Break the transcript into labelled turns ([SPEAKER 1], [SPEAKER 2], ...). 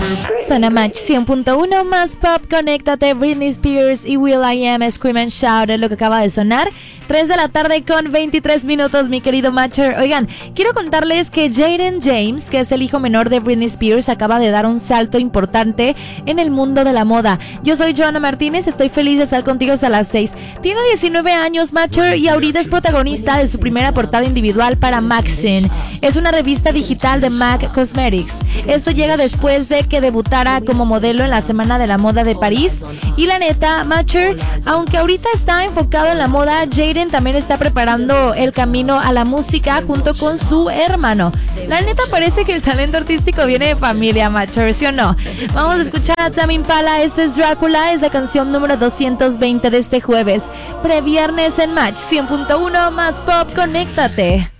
[SPEAKER 1] Zona Match 100.1 más pop, conéctate. Britney Spears y will.i.am, Scream and Shout es lo que acaba de sonar. 3 de la tarde con 23 minutos, mi querido Matcher. Oigan, quiero contarles que Jaden James, que es el hijo menor de Britney Spears, acaba de dar un salto importante en el mundo de la moda. Yo soy Joana Martínez, estoy feliz de estar contigo hasta las 6. Tiene 19 años, Matcher, y ahorita es protagonista de su primera portada individual para Maxine. Es una revista digital de MAC Cosmetics. Esto llega después de que debutara como modelo en la Semana de la Moda de París. Y la neta, Matcher, aunque ahorita está enfocado en la moda, Jaden también está preparando el camino a la música junto con su hermano. La neta parece que el talento artístico viene de familia, Matcher, ¿sí o no? Vamos a escuchar a Tame Impala. Este es Drácula, es la canción número 220 de este jueves, previernes en Match 100.1 más pop, conéctate.